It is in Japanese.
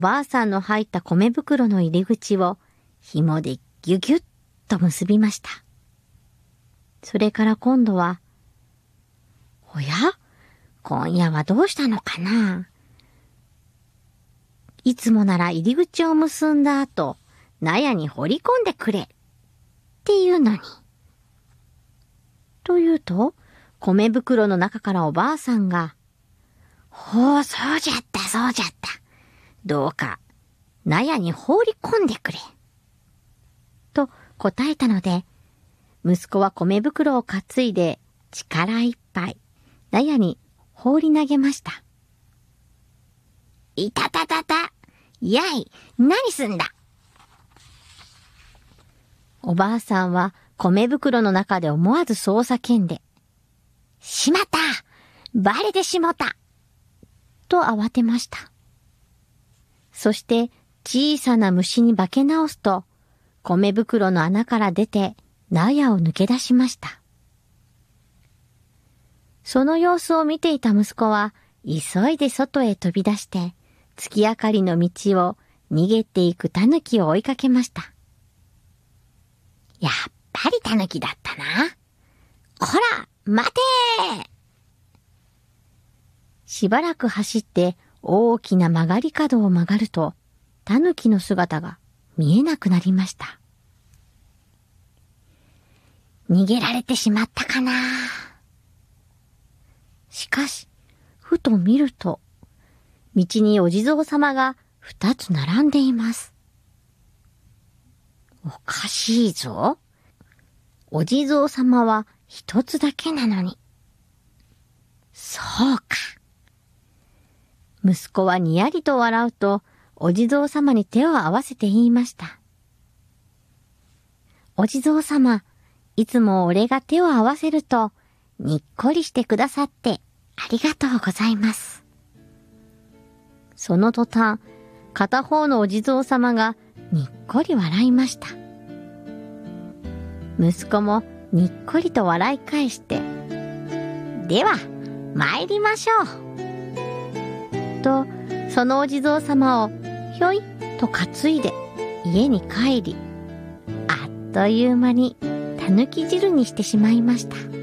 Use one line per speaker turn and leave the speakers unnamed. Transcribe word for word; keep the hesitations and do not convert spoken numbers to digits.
ばあさんの入った米袋の入り口を紐でギュギュッと結びました。それから今度は、おや？今夜はどうしたのかな？いつもなら入り口を結んだ後、納屋に放り込んでくれっていうのに。というと、米袋の中からおばあさんが、ほう、そうじゃった、そうじゃった。どうか、納屋に放り込んでくれ。と答えたので、息子は米袋を担いで力いっぱい、納屋に放り投げました。いたたたた、やい、何すんだ。おばあさんは米袋の中で思わずそう叫んで、しまった！バレてしもた！と慌てました。そして小さな虫に化け直すと、米袋の穴から出て納屋を抜け出しました。その様子を見ていた息子は、急いで外へ飛び出して、月明かりの道を逃げていく狸を追いかけました。やっぱり狸だったな。こら、待てー！しばらく走って大きな曲がり角を曲がると、狸の姿が見えなくなりました。逃げられてしまったかな。しかし、ふと見ると、道にお地蔵様が二つ並んでいます。おかしいぞ。お地蔵様は一つだけなのに。そうか。息子はにやりと笑うと、お地蔵様に手を合わせて言いました。お地蔵様、いつも俺が手を合わせると、にっこりしてくださってありがとうございます。その途端、片方のお地蔵様がにっこり笑いました。息子もにっこりと笑い返して、では、参りましょう。と、そのお地蔵様をひょいっと担いで家に帰り、あっという間に狸汁にしてしまいました。